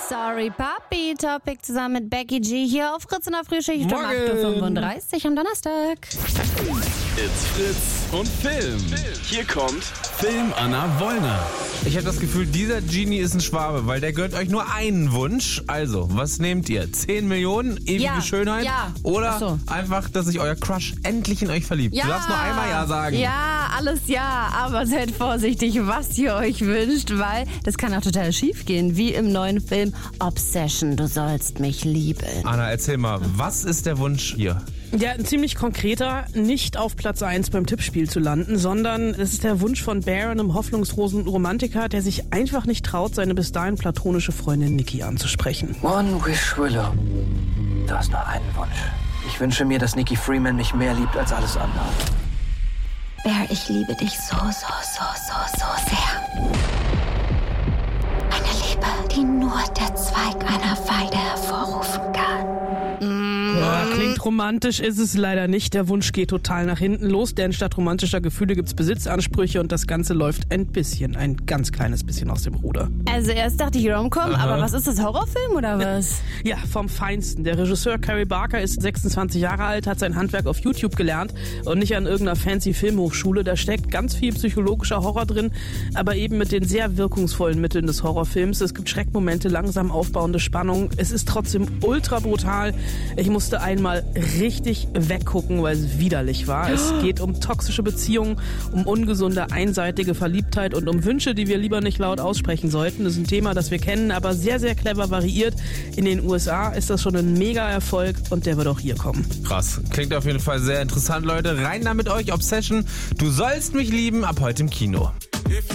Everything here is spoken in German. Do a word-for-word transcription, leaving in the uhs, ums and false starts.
Sorry Papi, Topic zusammen mit Becky G hier auf Fritz in der Frühschicht um acht Uhr fünfunddreißig am Donnerstag. It's Fritz und Film. Hier kommt Film Anna Wollner. Ich habe das Gefühl, dieser Genie ist ein Schwabe, weil der gönnt euch nur einen Wunsch. Also, was nehmt ihr? zehn Millionen, ewige Ja, Schönheit? ja. Oder Ach so. einfach, dass sich euer Crush endlich in euch verliebt? Ja. Du darfst nur einmal Ja sagen. Ja, alles ja, aber seid vorsichtig, was ihr euch wünscht, weil das kann auch total schief gehen, wie im neuen Film Obsession, du sollst mich lieben. Anna, erzähl mal, was ist der Wunsch hier? Ja, ein ziemlich konkreter, nicht auf Platz eins beim Tippspiel zu landen, sondern es ist der Wunsch von Bear, einem hoffnungslosen Romantiker, der sich einfach nicht traut, seine bis dahin platonische Freundin Nikki anzusprechen. One wish, Willow. Du hast nur einen Wunsch. Ich wünsche mir, dass Nikki Freeman mich mehr liebt als alles andere. Bear, ich liebe dich so, so, so, so, so sehr. Eine Liebe, die nur der Zweig einer Weide hervorrufen kann. Ja, klingt romantisch, ist es leider nicht. Der Wunsch geht total nach hinten los, denn statt romantischer Gefühle gibt's Besitzansprüche und das Ganze läuft ein bisschen, ein ganz kleines bisschen aus dem Ruder. Also erst dachte ich Rom-Com, aber was ist das, Horrorfilm oder was? Ja, vom Feinsten. Der Regisseur Carey Barker ist sechsundzwanzig Jahre alt, hat sein Handwerk auf YouTube gelernt und nicht an irgendeiner fancy Filmhochschule. Da steckt ganz viel psychologischer Horror drin, aber eben mit den sehr wirkungsvollen Mitteln des Horrorfilms. Es gibt Schreckmomente, langsam aufbauende Spannung. Es ist trotzdem ultra brutal. Ich musste einmal richtig weggucken, weil es widerlich war. Es geht um toxische Beziehungen, um ungesunde, einseitige Verliebtheit und um Wünsche, die wir lieber nicht laut aussprechen sollten. Das ist ein Thema, das wir kennen, aber sehr, sehr clever variiert. In den U S A ist das schon ein Mega-Erfolg und der wird auch hier kommen. Krass, klingt auf jeden Fall sehr interessant, Leute. Rein da mit euch, Obsession. Du sollst mich lieben, ab heute im Kino.